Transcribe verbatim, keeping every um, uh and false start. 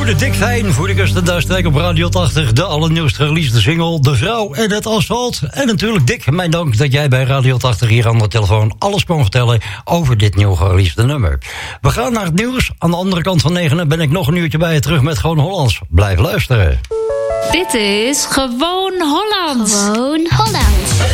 hoorde Dick Fijn voor de kust en duistrijk op Radio tachtig. De allernieuwste release single De Vrouw en het Asfalt. En natuurlijk Dick, mijn dank dat jij bij Radio tachtig hier aan de telefoon alles kon vertellen over dit nieuw gereleasede nummer. We gaan naar het nieuws. Aan de andere kant van negenen ben ik nog een uurtje bij je terug met Gewoon Hollands. Blijf luisteren. Dit is Gewoon Hollands. Gewoon Hollands.